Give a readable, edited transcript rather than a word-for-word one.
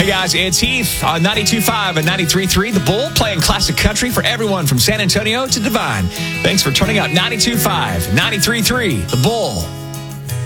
Hey guys, it's Heath on 92.5 and 93.3 The Bull, playing classic country for everyone from San Antonio to Divine. Thanks for turning out 92.5, 93.3 The Bull.